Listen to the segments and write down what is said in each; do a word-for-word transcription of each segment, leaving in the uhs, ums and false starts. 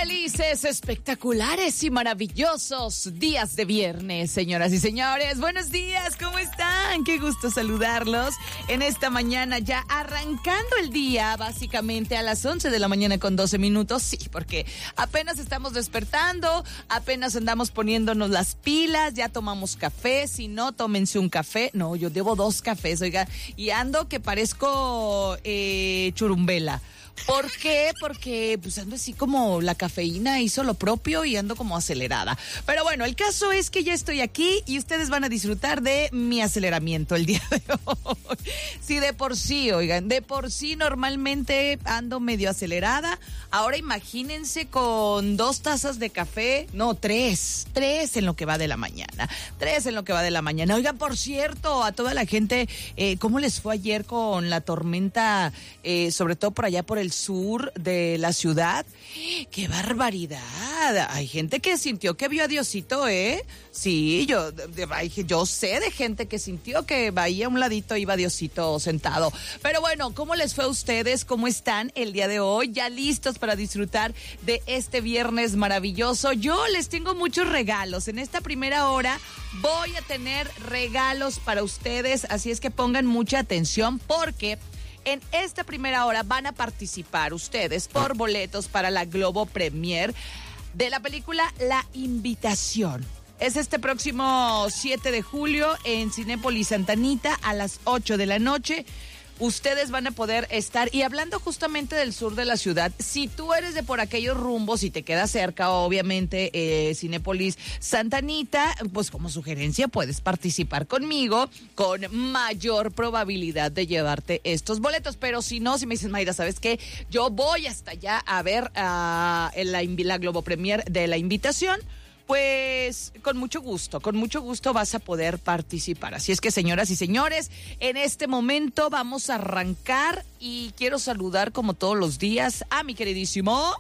Felices, espectaculares y maravillosos días de viernes, señoras y señores. Buenos días, ¿cómo están? Qué gusto saludarlos en esta mañana, ya arrancando el día, básicamente a las once de la mañana con doce minutos. Sí, porque apenas estamos despertando, apenas andamos poniéndonos las pilas, ya tomamos café. Si no, tómense un café. No, yo debo dos cafés, oiga, y ando que parezco eh, churumbela. ¿Por qué? Porque pues ando así como la cafeína hizo lo propio y ando como acelerada. Pero bueno, el caso es que ya estoy aquí y ustedes van a disfrutar de mi aceleramiento el día de hoy. Sí, de por sí, oigan, de por sí normalmente ando medio acelerada. Ahora imagínense con dos tazas de café, no, tres, tres en lo que va de la mañana, tres en lo que va de la mañana. Oigan, por cierto, a toda la gente, eh, ¿cómo les fue ayer con la tormenta, eh, sobre todo por allá por el sur de la ciudad? ¡Qué barbaridad! Hay gente que sintió que vio a Diosito, ¿eh? Sí, yo, de, de, yo sé de gente que sintió que ahí a un ladito iba Diosito sentado. Pero bueno, ¿cómo les fue a ustedes? ¿Cómo están el día de hoy? ¿Ya listos para disfrutar de este viernes maravilloso? Yo les tengo muchos regalos. En esta primera hora voy a tener regalos para ustedes, así es que pongan mucha atención porque en esta primera hora van a participar ustedes por boletos para la Globo Premier de la película La Invitación. Es este próximo siete de julio en Cinépolis Santa Anita a las ocho de la noche. Ustedes van a poder estar, y hablando justamente del sur de la ciudad, si tú eres de por aquellos rumbos y te queda cerca, obviamente, eh, Cinépolis Santa Anita, pues como sugerencia puedes participar conmigo con mayor probabilidad de llevarte estos boletos. Pero si no, si me dices, Mayra, ¿sabes qué? Yo voy hasta allá a ver uh, en la, la Globo Premier de La Invitación. Pues con mucho gusto, con mucho gusto vas a poder participar. Así es que, señoras y señores, en este momento vamos a arrancar y quiero saludar como todos los días a mi queridísimo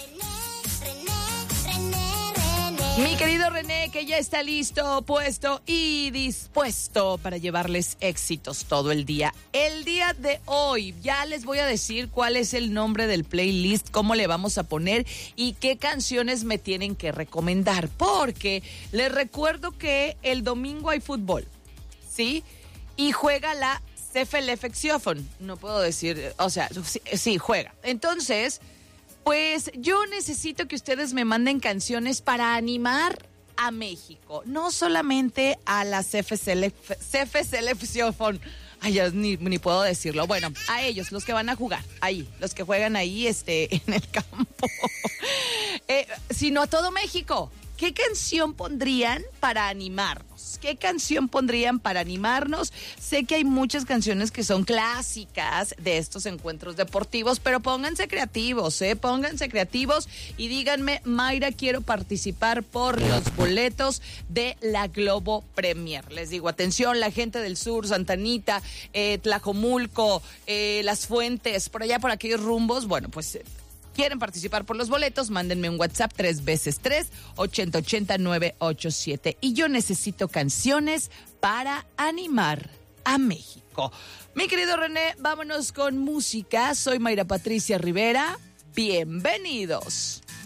Mi querido René, que ya está listo, puesto y dispuesto para llevarles éxitos todo el día. El día de hoy ya les voy a decir cuál es el nombre del playlist, cómo le vamos a poner y qué canciones me tienen que recomendar. Porque les recuerdo que el domingo hay fútbol, ¿sí? Y juega la C F L Fección. No puedo decir, o sea, sí, sí juega. Entonces, pues yo necesito que ustedes me manden canciones para animar a México, no solamente a la C F C Selección. Ay, ya ni, ni puedo decirlo. Bueno, a ellos, los que van a jugar ahí, los que juegan ahí este, en el campo, eh, sino a todo México. ¿Qué canción pondrían para animarnos? ¿Qué canción pondrían para animarnos? Sé que hay muchas canciones que son clásicas de estos encuentros deportivos, pero pónganse creativos, ¿eh? Pónganse creativos y díganme, Mayra, quiero participar por los boletos de la Globo Premier. Les digo, atención, la gente del sur, Santa Anita, eh, Tlajomulco, eh, Las Fuentes, por allá, por aquellos rumbos, bueno, pues quieren participar por los boletos, mándenme un WhatsApp tres veces tres, ochenta ochenta nueve ocho siete. Y yo necesito canciones para animar a México. Mi querido René, vámonos con música. Soy Mayra Patricia Rivera. Bienvenidos.